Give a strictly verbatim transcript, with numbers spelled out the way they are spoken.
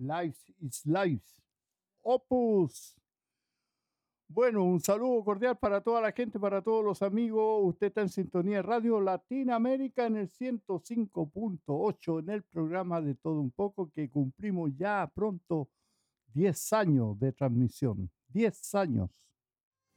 Life is Life. Opus. Bueno, un saludo cordial para toda la gente, para todos los amigos. Usted está en sintonía de Radio Latinoamérica en el ciento cinco punto ocho en el programa de Todo Un Poco, que cumplimos ya pronto diez años de transmisión. diez años.